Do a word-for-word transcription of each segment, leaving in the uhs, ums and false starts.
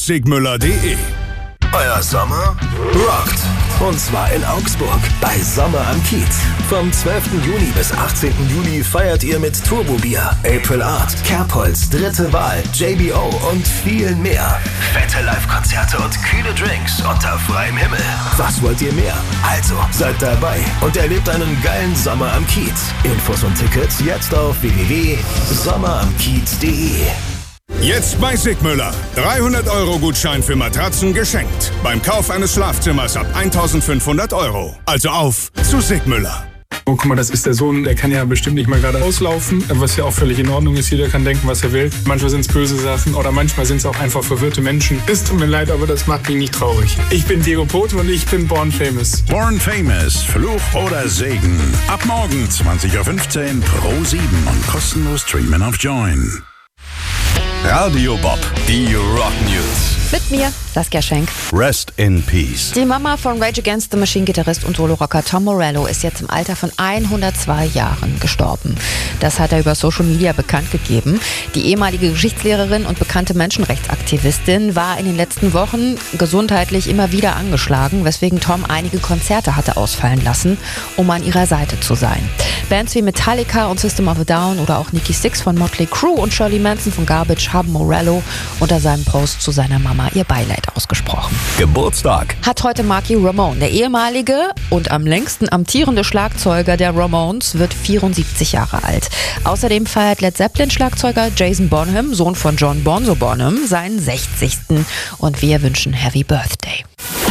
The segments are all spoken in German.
sigmüller punkt de. Euer Sommer rockt. Und zwar in Augsburg bei Sommer am Kiez. Vom zwölften Juni bis achtzehnten Juli feiert ihr mit Turbobier, April Art, Kerbholz, Dritte Wahl, J B O und vielen mehr. Fette Live-Konzerte und kühle Drinks unter freiem Himmel. Was wollt ihr mehr? Also, seid dabei und erlebt einen geilen Sommer am Kiez. Infos und Tickets jetzt auf w w w punkt sommer am kiez punkt de. Jetzt bei Sigmüller. dreihundert Euro Gutschein für Matratzen geschenkt. Beim Kauf eines Schlafzimmers ab eintausendfünfhundert Euro. Also auf zu Sigmüller. Oh, guck mal, das ist der Sohn, der kann ja bestimmt nicht mal gerade auslaufen, was ja auch völlig in Ordnung ist. Jeder kann denken, was er will. Manchmal sind es böse Sachen oder manchmal sind es auch einfach verwirrte Menschen. Es tut mir leid, aber das macht mich nicht traurig. Ich bin Diego Poto und ich bin Born Famous. Born Famous, Fluch oder Segen. Ab morgen zwanzig Uhr fünfzehn pro sieben und kostenlos streamen auf Join. Radio Bob, die Rock News. Mit mir, Saskia Schenk. Rest in Peace. Die Mama von Rage Against the Machine Gitarrist und Solo-Rocker Tom Morello ist jetzt im Alter von hundertzwei Jahren gestorben. Das hat er über Social Media bekannt gegeben. Die ehemalige Geschichtslehrerin und bekannte Menschenrechtsaktivistin war in den letzten Wochen gesundheitlich immer wieder angeschlagen, weswegen Tom einige Konzerte hatte ausfallen lassen, um an ihrer Seite zu sein. Bands wie Metallica und System of a Down oder auch Nikki Sixx von Motley Crue und Shirley Manson von Garbage haben Morello unter seinem Post zu seiner Mama ihr Beileid ausgesprochen. Geburtstag Hat heute Marky Ramone. Der ehemalige und am längsten amtierende Schlagzeuger der Ramones wird vierundsiebzig Jahre alt. Außerdem feiert Led Zeppelin-Schlagzeuger Jason Bonham, Sohn von John Bonzo Bonham, seinen sechzigsten Und wir wünschen Happy Birthday.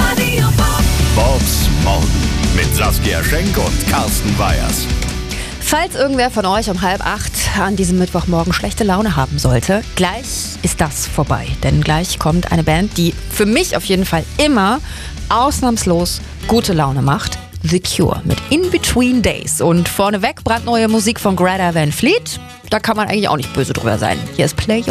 Bobs Morgen mit Saskia Schenk und Carsten Weyers. Falls irgendwer von euch um halb acht an diesem Mittwochmorgen schlechte Laune haben sollte, gleich ist das vorbei. Denn gleich kommt eine Band, die für mich auf jeden Fall immer ausnahmslos gute Laune macht. The Cure mit In Between Days. Und vorneweg brandneue Musik von Greta Van Fleet. Da kann man eigentlich auch nicht böse drüber sein. Hier ist Play